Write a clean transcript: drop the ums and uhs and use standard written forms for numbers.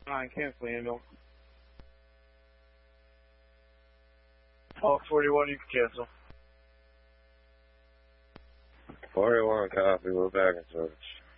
cancel the ambulance. Hawk 41, you can cancel. 41 copy, we're back in search.